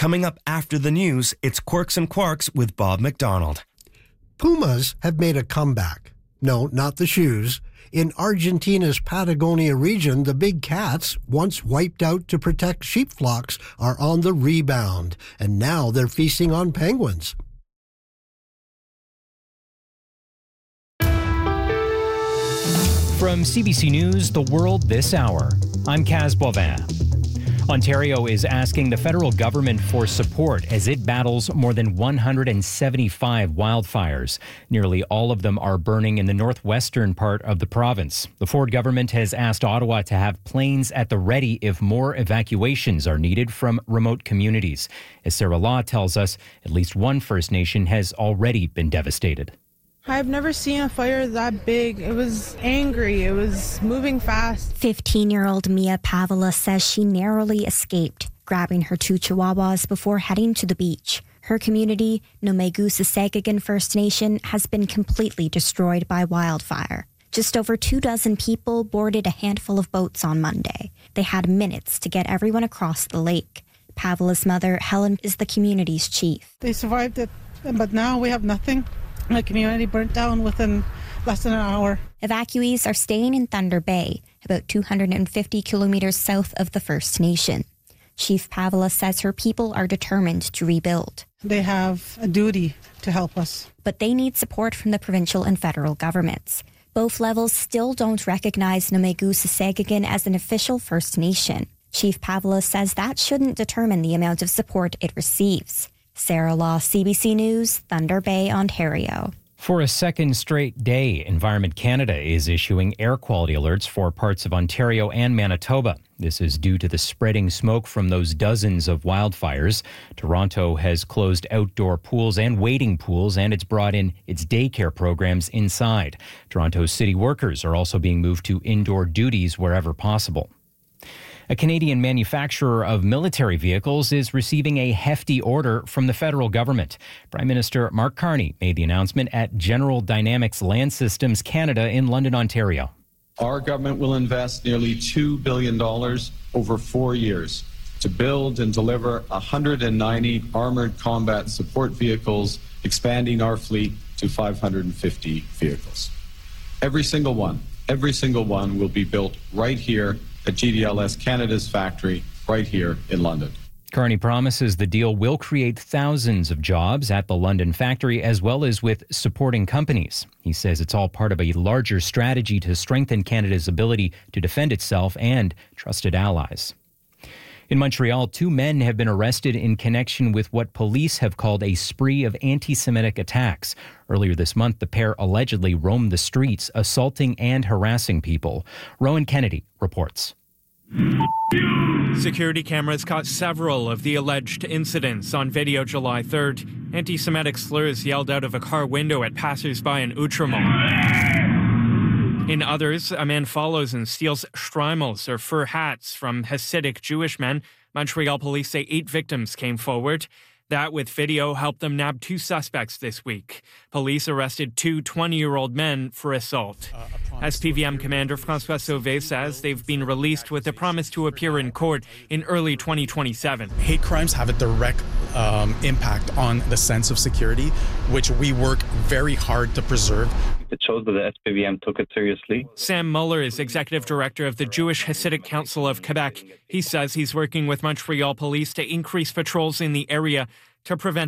Coming up after the news, it's Quirks and Quarks with Bob McDonald. Pumas have made a comeback. No, not the shoes. In Argentina's Patagonia region, the big cats, once wiped out to protect sheep flocks, are on the rebound, and now they're feasting on penguins. From CBC News, The World This Hour, I'm Kaz Bovin. Ontario is asking the federal government for support as it battles more than 175 wildfires. Nearly all of them are burning in the northwestern part of the province. The Ford government has asked Ottawa to have planes at the ready if more evacuations are needed from remote communities. As Sarah Law tells us, at least one First Nation has already been devastated. I've never seen a fire that big. It was angry. It was moving fast. 15-year-old Mia Pavela says she narrowly escaped, grabbing her 2 chihuahuas before heading to the beach. Her community, Nomegusa-Segagan First Nation, has been completely destroyed by wildfire. Just over 24 people boarded a handful of boats on Monday. They had minutes to get everyone across the lake. Pavela's mother, Helen, is the community's chief. They survived it, but now we have nothing. The community burnt down within less than an hour. Evacuees are staying in Thunder Bay, about 250 kilometers south of the First Nation. Chief Pavela says her people are determined to rebuild. They have a duty to help us. But they need support from the provincial and federal governments. Both levels still don't recognize Nomegusa-Segagan as an official First Nation. Chief Pavela says that shouldn't determine the amount of support it receives. Sarah Law, CBC News, Thunder Bay, Ontario. For a second straight day, Environment Canada is issuing air quality alerts for parts of Ontario and Manitoba. This is due to the spreading smoke from those dozens of wildfires. Toronto has closed outdoor pools and wading pools, and it's brought in its daycare programs inside. Toronto's city workers are also being moved to indoor duties wherever possible. A Canadian manufacturer of military vehicles is receiving a hefty order from the federal government. Prime Minister Mark Carney made the announcement at General Dynamics Land Systems Canada in London, Ontario. Our government will invest nearly $2 billion over 4 years to build and deliver 190 armored combat support vehicles, expanding our fleet to 550 vehicles. Every single one will be built right here at GDLS Canada's factory right here in London. Carney promises the deal will create thousands of jobs at the London factory as well as with supporting companies. He says it's all part of a larger strategy to strengthen Canada's ability to defend itself and trusted allies. In Montreal, 2 men have been arrested in connection with what police have called a spree of anti-Semitic attacks. Earlier this month, the pair allegedly roamed the streets, assaulting and harassing people. Rowan Kennedy reports. Security cameras caught several of the alleged incidents on video July 3rd. Anti-Semitic slurs yelled out of a car window at passers-by in Outremont. In others, a man follows and steals shtreimels or fur hats from Hasidic Jewish men. Montreal police say 8 victims came forward. That, with video, helped them nab 2 suspects this week. Police arrested 2 20-year-old men for assault. SPVM Commander François Sauvé says they've been released with a promise to appear in court in early 2027. Hate crimes have a direct impact on the sense of security, which we work very hard to preserve. It shows that the SPVM took it seriously. Sam Muller is executive director of the Jewish Hasidic Council of Quebec. He says he's working with Montreal police to increase patrols in the area to prevent